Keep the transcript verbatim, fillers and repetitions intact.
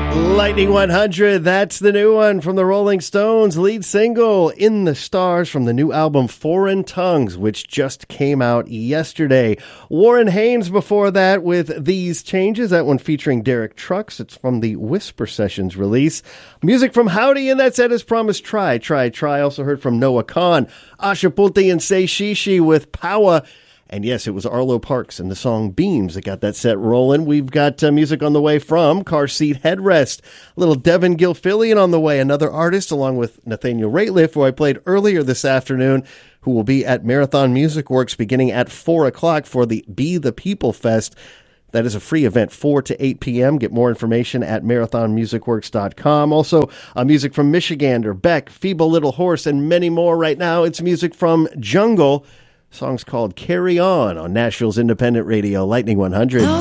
Lightning one hundred, that's the new one from the Rolling Stones, lead single, In the Stars, from the new album Foreign Tongues, which just came out yesterday. Warren Haynes before that with These Changes, that one featuring Derek Trucks. It's from the Whisper Sessions release. Music from Howdy, and that set as promised, Try, Try, Try. Also heard from Noah Khan, Asha Pulti, and Say Shishi with Power. And yes, it was Arlo Parks and the song Beams that got that set rolling. We've got uh, music on the way from Car Seat Headrest. A little Devin Gilfillian on the way, another artist, along with Nathaniel Rateliff, who I played earlier this afternoon, who will be at Marathon Music Works beginning at four o'clock for the Be the People Fest. That is a free event, four to eight p.m. Get more information at marathon music works dot com. Also, uh, music from Michigander, Beck, Feeble Little Horse, and many more. Right now, it's music from Jungle. Song's called Carry On on Nashville's independent radio, Lightning one hundred.